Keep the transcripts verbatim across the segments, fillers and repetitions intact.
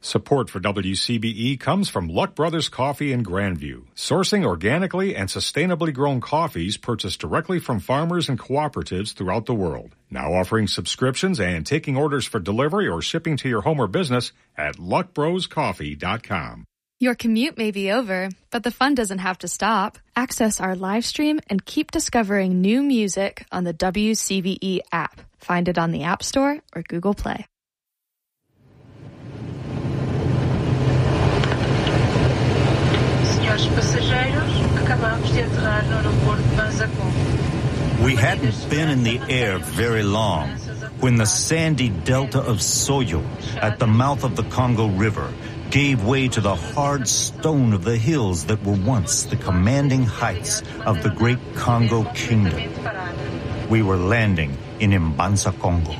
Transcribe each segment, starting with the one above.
Support for W C B E comes from Luck Brothers Coffee in Grandview, sourcing organically and sustainably grown coffees purchased directly from farmers and cooperatives throughout the world. Now offering subscriptions and taking orders for delivery or shipping to your home or business at luck bros coffee dot com. Your commute may be over, but the fun doesn't have to stop. Access our live stream and keep discovering new music on the W C B E app. Find it on the App Store or Google Play. We hadn't been in the air very long when the sandy delta of Soyo at the mouth of the Congo River gave way to the hard stone of the hills that were once the commanding heights of the great Congo Kingdom. We were landing in Mbanza, Congo.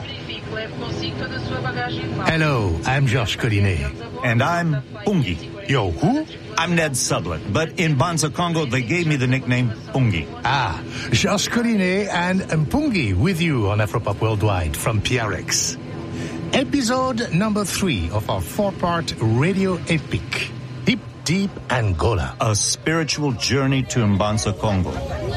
Hello, I'm Georges Collinet. And I'm Pungi. Yo, who? I'm Ned Sublett, but in Mbanza, Congo, they gave me the nickname Pungi. Ah, Georges Collinet and Mpungi with you on Afropop Worldwide from P R X. Episode number three of our four-part radio epic, Hip Deep Angola. A spiritual journey to Mbanza, Congo.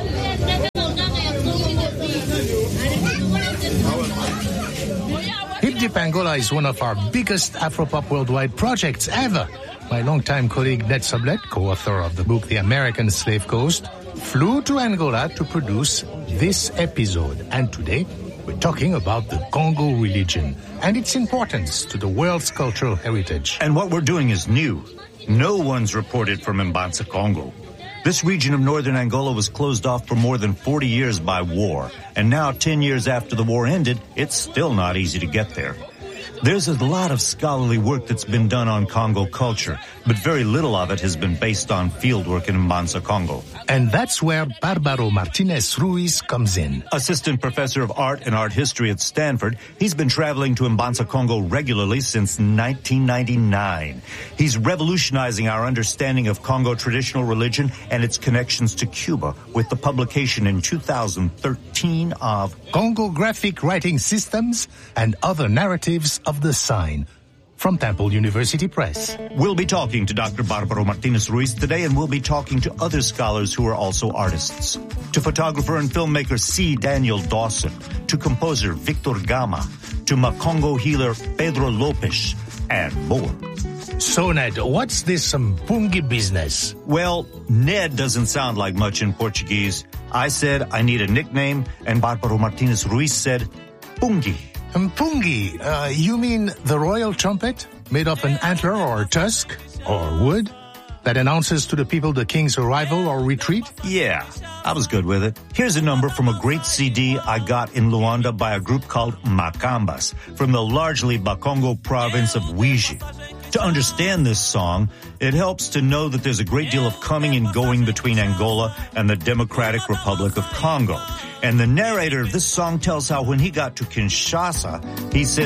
Hip Deep Angola is one of our biggest Afropop Worldwide projects ever. My longtime colleague Ned Sublett, co-author of the book The American Slave Coast, flew to Angola to produce this episode. And today, we're talking about the Congo religion and its importance to the world's cultural heritage. And what we're doing is new. No one's reported from Mbanza, Congo. This region of northern Angola was closed off for more than forty years by war. And now, ten years after the war ended, it's still not easy to get there. There's a lot of scholarly work that's been done on Congo culture, but very little of it has been based on fieldwork in Mbanza, Congo. And that's where Barbaro Martinez Ruiz comes in. Assistant professor of art and art history at Stanford, he's been traveling to Mbanza, Congo regularly since nineteen ninety-nine. He's revolutionizing our understanding of Congo traditional religion and its connections to Cuba with the publication in two thousand thirteen of Congo Graphic Writing Systems and Other Narratives of the Sign from Temple University Press. We'll be talking to Doctor Barbaro Martinez Ruiz today, and we'll be talking to other scholars who are also artists. To photographer and filmmaker C. Daniel Dawson, to composer Victor Gama, to Makongo healer Pedro Lopes, and more. So, Ned, what's this Mpungi business? Well, Ned doesn't sound like much in Portuguese. I said I need a nickname, and Barbaro Martinez Ruiz said Pungi. Mpungi, uh, you mean the royal trumpet made of an antler or tusk or wood that announces to the people the king's arrival or retreat? Yeah, I was good with it. Here's a number from a great C D I got in Luanda by a group called Macambas from the largely Bakongo province of Uiji. To understand this song, it helps to know that there's a great deal of coming and going between Angola and the Democratic Republic of Congo. And the narrator of this song tells how when he got to Kinshasa, he said